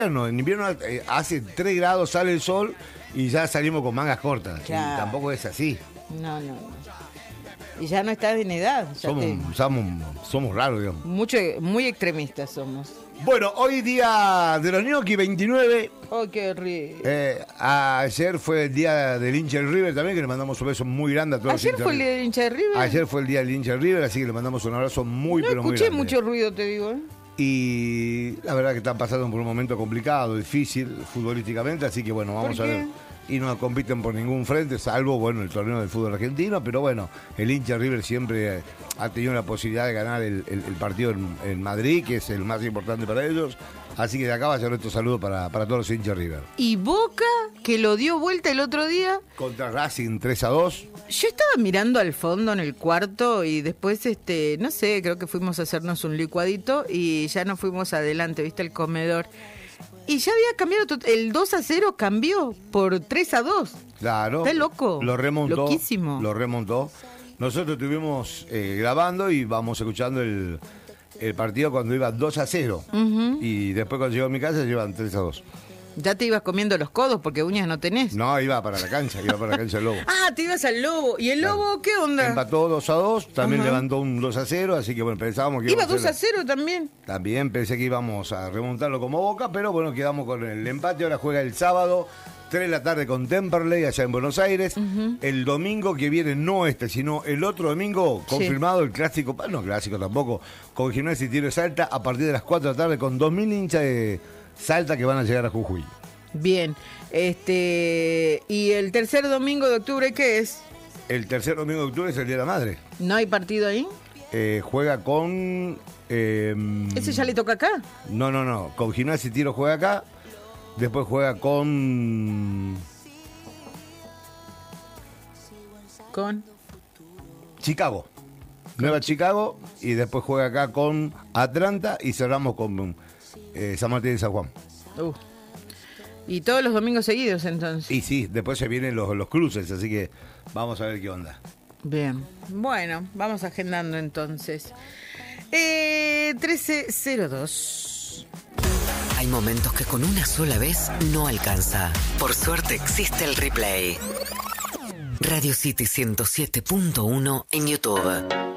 En invierno hace 3 grados, sale el sol y ya salimos con mangas cortas. Claro. Y tampoco es así. No. Y ya no estás en edad. Somos raros, digamos. Muy extremistas somos. Bueno, hoy día de los ñoquis, 29. Oh, qué rico. Ayer fue el día del hincha del River también, que le mandamos un beso muy grande a todos los ¿Ayer hinchas fue el día del hincha de River? Ayer fue el día del hincha del River, así que le mandamos un abrazo muy, pero muy grande. Escuché mucho ruido, te digo. Y la verdad que están pasando por un momento complicado, difícil futbolísticamente, así que bueno, vamos a ver. Y no compiten por ningún frente, salvo, bueno, el torneo del fútbol argentino, pero bueno, el hincha River siempre ha tenido la posibilidad de ganar el partido en Madrid, que es el más importante para ellos, así que de acá va a ser nuestro saludo para todos los hinchas River. ¿Y Boca, que lo dio vuelta el otro día? Contra Racing 3-2. Yo estaba mirando al fondo en el cuarto y después, no sé, creo que fuimos a hacernos un licuadito y ya nos fuimos adelante, ¿viste? El comedor. Y ya había cambiado, el 2-0 cambió por 3-2. Claro. Está loco. Lo remontó. Loquísimo. Lo remontó. Nosotros estuvimos grabando y vamos escuchando el partido cuando iba 2-0. Uh-huh. Y después cuando llegó a mi casa llevan 3-2. Ya te ibas comiendo los codos porque uñas no tenés. No, iba para la cancha del Lobo. Ah, te ibas al Lobo. ¿Y el Lobo qué onda? Empató 2-2, también levantó un 2-0, así que bueno, pensábamos que iba 2-0 también. También pensé que íbamos a remontarlo como Boca, pero bueno, quedamos con el empate. Ahora juega el sábado, 3 de la tarde con Temperley, allá en Buenos Aires. Uh-huh. El domingo que viene, no sino el otro domingo, confirmado el clásico, no clásico tampoco, con Gimnasia y Tiro de Salta, a partir de las 4 de la tarde, con 2.000 hinchas de Salta que van a llegar a Jujuy. Bien, ¿y el tercer domingo de octubre qué es? El tercer domingo de octubre es el Día de la Madre. ¿No hay partido ahí? Juega con... ¿Ese ya le toca acá? No, con Gimnasia y Tiro juega acá, después juega con... ¿Con? Chicago. Nueva Chicago, y después juega acá con Atlanta y cerramos con San Martín de San Juan. Y todos los domingos seguidos, entonces. Y sí, después se vienen los cruces, así que vamos a ver qué onda. Bien, bueno, vamos agendando entonces. 13:02. Hay momentos que con una sola vez no alcanza. Por suerte existe el replay. Radio City 107.1 en YouTube.